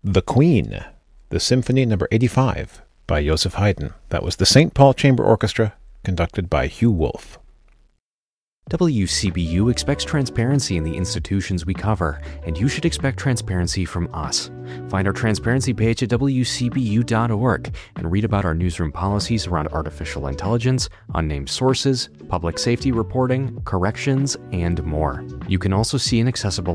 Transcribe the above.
The Queen, the Symphony No. 85 by Joseph Haydn. That was the St. Paul Chamber Orchestra, conducted by Hugh Wolf. WCBU expects transparency in the institutions we cover, and you should expect transparency from us. Find our transparency page at WCBU.org and read about our newsroom policies around artificial intelligence, unnamed sources, public safety reporting, corrections, and more. You can also see an accessible